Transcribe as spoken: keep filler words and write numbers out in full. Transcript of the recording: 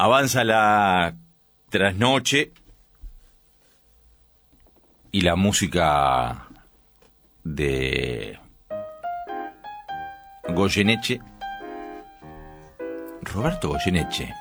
avanza la trasnoche y la música de Goyeneche, Roberto Goyeneche,